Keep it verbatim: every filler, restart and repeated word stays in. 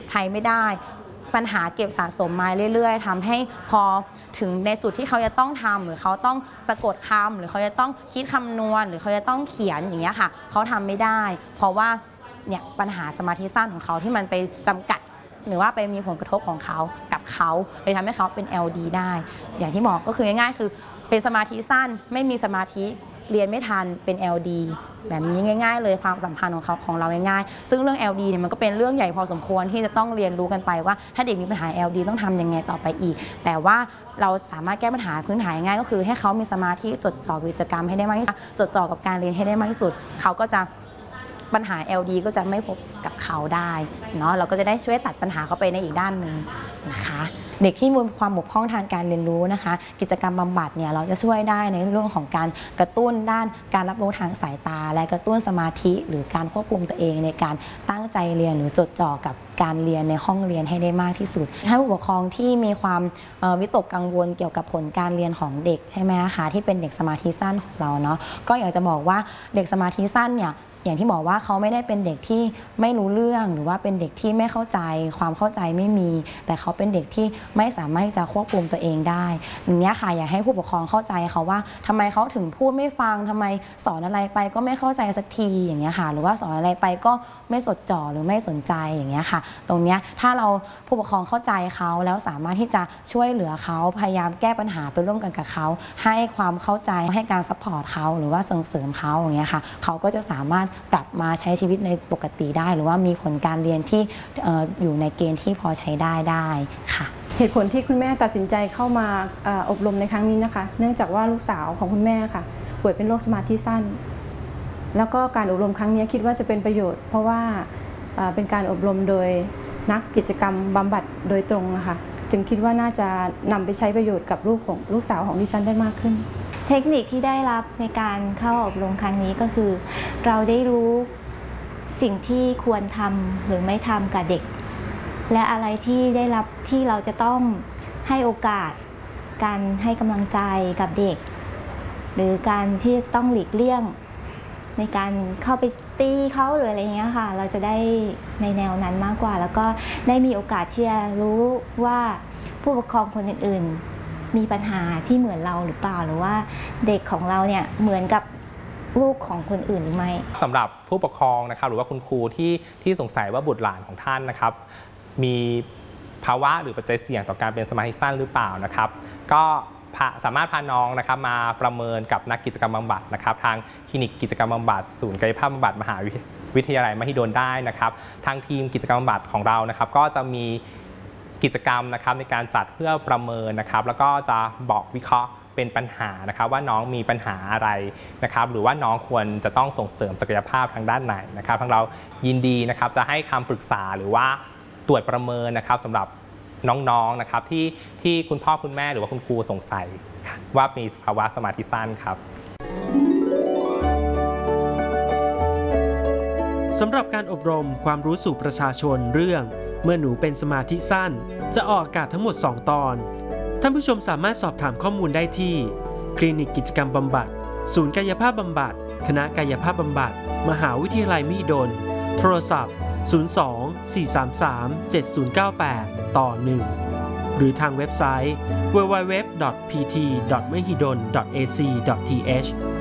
ไทยไม่ได้ปัญหาเก็บสะสมมาเรื่อยๆทำให้พอถึงในจุดที่เขาจะต้องทำหรือเขาต้องสะกดคำหรือเขาจะต้องคิดคำนวณหรือเขาจะต้องเขียนอย่างเงี้ยค่ะเขาทำไม่ได้เพราะว่าเนี่ยปัญหาสมาธิสั้นของเขาที่มันไปจำกัดหรือว่าไปมีผลกระทบของเขากับเขาเลยทำให้เขาเป็น แอล ดี ได้อย่างที่บอกก็คือง่ายๆคือเป็นสมาธิสั้นไม่มีสมาธิเรียนไม่ทันเป็น แอล ดี แบบนี้ง่ายๆเลยความสัมพันธ์ของเขาของเราง่ายๆซึ่งเรื่อง แอล ดี เนี่ยมันก็เป็นเรื่องใหญ่พอสมควรที่จะต้องเรียนรู้กันไปว่าถ้าเด็กมีปัญหา แอล ดี ต้องทำยังไงต่อไปอีกแต่ว่าเราสามารถแก้ปัญหาพื้นฐานง่ายก็คือให้เขามีสมาธิจดจ่อกิจกรรมให้ได้มากที่สุดจดจ่อกับการเรียนให้ได้มากที่สุดเขาก็จะปัญหา แอล ดี ก็จะไม่พบกับเขาได้เนาะเราก็จะได้ช่วยตัดปัญหาเขาไปในอีกด้านหนึ่งนะคะเด็กที่มีความบกพร่องทางการเรียนรู้นะคะกิจกรรมบำบัดเนี่ยเราจะช่วยได้ในเรื่องของการกระตุ้นด้านการรับรู้ทางสายตาและกระตุ้นสมาธิหรือการควบคุมตัวเองในการตั้งใจเรียนหรือจดจ่อกับการเรียนในห้องเรียนให้ได้มากที่สุดถ้าผู้ปกครองที่มีความวิตกกังวลเกี่ยวกับผลการเรียนของเด็กใช่ไหมคะที่เป็นเด็กสมาธิสั้นของเราเนาะก็อยากจะบอกว่าเด็กสมาธิสั้นเนี่ยอย่างที่บอกว่าเขาไม่ได้เป็นเด็กที่ไม่รู้เรื่องหรือว่าเป็นเด็กที่ไม่เข้าใจความเข้าใจไม่มีแต่เขาเป็นเด็กที่ไม่สามารถจะควบคุมตัวเองได้อย่างนี้ค่ะอยากให้ผู้ปกครองเข้าใจเขาว่าทำไมเขาถึงพูดไม่ฟังทำไมสอนอะไรไปก็ไม่เข้าใจสักทีอย่างเงี้ยค่ะหรือว่าสอนอะไรไปก็ไม่สดจ่อหรือไม่สนใจอย่างเงี้ยค่ะตรงเนี้ยถ้าเราผู้ปกครองเข้าใจเขาแล้วสามารถที่จะช่วยเหลือเขาพยายามแก้ปัญหาไปร่วมกันกับเขาให้ความเข้าใจให้การซัพพอร์ตเขาหรือว่าส่งเสริมเขาอย่างเงี้ยค่ะเขาก็จะสามารถกลับมาใช้ชีวิตในปกติได้หรือว่ามีผลการเรียนที่ อ, อ, อยู่ในเกณฑ์ที่พอใช้ได้ได้ค่ะเหตุผลที่คุณแม่ตัดสินใจเข้ามาอบรมในครั้งนี้นะคะเนื่องจากว่าลูกสาวของคุณแม่ค่ะป่วยเป็นโรคสมาธิสั้นแล้วก็การอบรมครั้งนี้คิดว่าจะเป็นประโยชน์เพราะว่าเป็นการอบรมโดยนักกิจกรรมบำบัดโดยตรงนะคะจึงคิดว่าน่าจะนำไปใช้ประโยชน์กับลูกของลูกสาวของดิฉันได้มากขึ้นเทคนิคที่ได้รับในการเข้าอบรมครั้งนี้ก็คือเราได้รู้สิ่งที่ควรทำหรือไม่ทำกับเด็กและอะไรที่ได้รับที่เราจะต้องให้โอกาสการให้กำลังใจกับเด็กหรือการที่ต้องหลีกเลี่ยงในการเข้าไปตีเขาหรืออะไรเงี้ยค่ะเราจะได้ในแนวนั้นมากกว่าแล้วก็ได้มีโอกาสที่จะรู้ว่าผู้ปกครองคนอื่นๆมีปัญหาที่เหมือนเราหรือเปล่าหรือว่าเด็กของเราเนี่ยเหมือนกับลูกของคนอื่นหรือไม่สำหรับผู้ปกครองนะครับหรือว่าคุณครูที่ที่สงสัยว่าบุตรหลานของท่านนะครับมีภาวะหรือปัจจัยเสี่ยงต่อการเป็นสมาธิสั้นหรือเปล่านะครับก็สามารถพาน้องนะครับมาประเมินกับนักกิจกรรมบำบัดนะครับทางคลินิกกิจกรรมบำบัดศูนย์กายภาพบำบัดมหาวิทยาลัยมหิดลได้นะครับทางทีมกิจกรรมบำบัดของเรานะครับก็จะมีกิจกรรมนะครับในการจัดเพื่อประเมินนะครับแล้วก็จะบอกวิเคราะห์เป็นปัญหานะครับว่าน้องมีปัญหาอะไรนะครับหรือว่าน้องควรจะต้องส่งเสริมศักยภาพทางด้านไหนนะครับทางเรายินดีนะครับจะให้คำปรึกษาหรือว่าตรวจประเมินนะครับสำหรับน้องๆนะครับที่ที่คุณพ่อคุณแม่หรือว่าคุณครูสงสัยว่ามีภาวะสมาธิสั้นครับสำหรับการอบรมความรู้สู่ประชาชนเรื่องเมื่อหนูเป็นสมาธิสั้นจะออกอากาศทั้งหมดสองตอนท่านผู้ชมสามารถสอบถามข้อมูลได้ที่คลินิกกิจกรรมบำบัดศูนย์กายภาพบำบัดคณะกายภาพบำบัดมหาวิทยาลัยมหิดลโทรศัพท์ศูนย์ สอง สี่ สาม สาม เจ็ด ศูนย์ เก้า แปด ต่อ หนึ่งหรือทางเว็บไซต์ ดับเบิลยู ดับเบิลยู ดับเบิลยู ดอท พี ที ดอท มหิดล ดอท เอ ซี ดอท ที เอช